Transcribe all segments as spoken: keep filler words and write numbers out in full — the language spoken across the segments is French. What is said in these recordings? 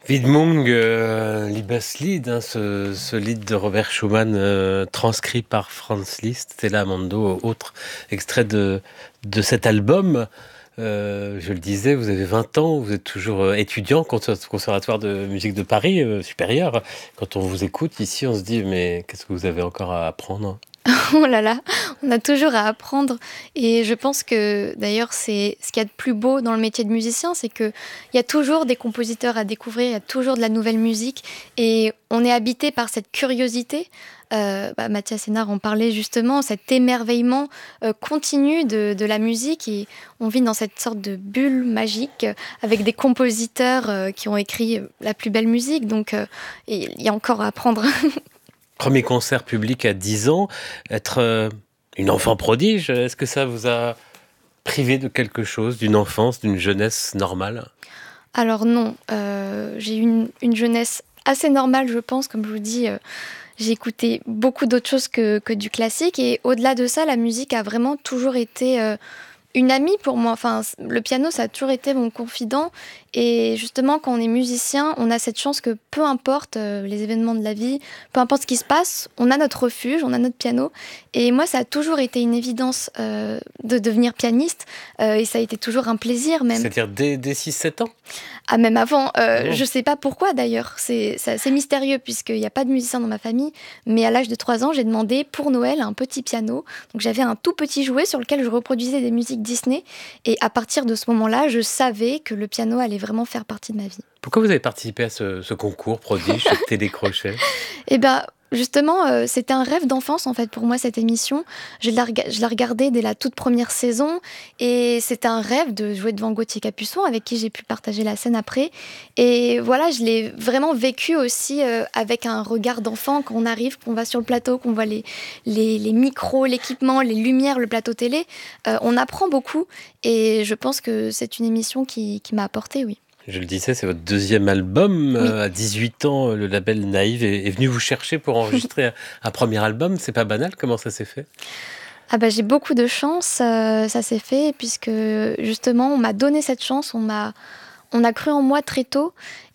Widmung, euh, Liebeslied, hein, ce, ce lied de Robert Schumann euh, transcrit par Franz Liszt, Stella Mando, autre extrait de, de cet album. Euh, je le disais, vous avez vingt ans, vous êtes toujours euh, étudiant au Conser- Conservatoire de musique de Paris, euh, supérieur. Quand on vous écoute ici, on se dit, mais qu'est-ce que vous avez encore à apprendre? Oh là là, on a toujours à apprendre et je pense que d'ailleurs c'est ce qu'il y a de plus beau dans le métier de musicien, c'est qu'il y a toujours des compositeurs à découvrir, il y a toujours de la nouvelle musique et on est habité par cette curiosité. Euh, bah, Mathias Sénard en parlait justement, cet émerveillement euh, continu de, de la musique et on vit dans cette sorte de bulle magique euh, avec des compositeurs euh, qui ont écrit euh, la plus belle musique, donc euh, et il y a encore à apprendre. Premier concert public à dix ans, être euh, une enfant prodige, est-ce que ça vous a privé de quelque chose, d'une enfance, d'une jeunesse normale? Alors non, euh, j'ai eu une, une jeunesse assez normale, je pense. Comme je vous dis, euh, j'ai écouté beaucoup d'autres choses que, que du classique. Et au-delà de ça, la musique a vraiment toujours été euh, une amie pour moi. Enfin, c- le piano, ça a toujours été mon confident. Et justement, quand on est musicien, on a cette chance que peu importe euh, les événements de la vie, peu importe ce qui se passe, on a notre refuge, on a notre piano. Et moi, ça a toujours été une évidence euh, de devenir pianiste. Euh, et ça a été toujours un plaisir même. C'est-à-dire dès, dès six sept ans? Ah, même avant, Ah euh, bon? je sais pas pourquoi d'ailleurs, c'est c'est assez mystérieux puisqu'il n'y a pas de musicien dans ma famille, mais à l'âge de trois ans, j'ai demandé pour Noël un petit piano. Donc j'avais un tout petit jouet sur lequel je reproduisais des musiques Disney et à partir de ce moment-là, je savais que le piano allait vraiment faire partie de ma vie. Pourquoi vous avez participé à ce, ce concours prodige, ce télécrochet? Eh ben, justement, euh, c'était un rêve d'enfance en fait pour moi cette émission. Je la, rega- je la regardais dès la toute première saison et c'était un rêve de jouer devant Gauthier Capuçon avec qui j'ai pu partager la scène après. Et voilà, je l'ai vraiment vécu aussi euh, avec un regard d'enfant quand on arrive, qu'on va sur le plateau, qu'on voit les, les, les micros, l'équipement, les lumières, le plateau télé. Euh, on apprend beaucoup et je pense que c'est une émission qui, qui m'a apporté, oui. Je le disais, c'est votre deuxième album. Oui. Euh, à dix-huit ans, le label Naïve est, est venu vous chercher pour enregistrer un, un premier album. C'est pas banal, comment ça s'est fait? Ah bah, j'ai beaucoup de chance, euh, ça s'est fait puisque justement on m'a donné cette chance, on m'a on a cru en moi très tôt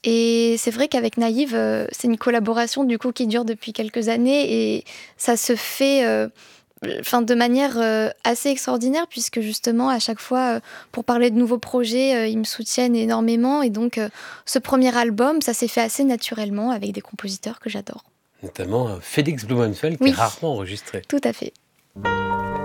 et c'est vrai qu'avec Naïve euh, c'est une collaboration du coup qui dure depuis quelques années et ça se fait euh, enfin, de manière euh, assez extraordinaire puisque justement à chaque fois euh, pour parler de nouveaux projets euh, ils me soutiennent énormément et donc euh, ce premier album ça s'est fait assez naturellement avec des compositeurs que j'adore. Notamment euh, Félix Blumenfeld, qui est Oui, rarement enregistré. tout à fait.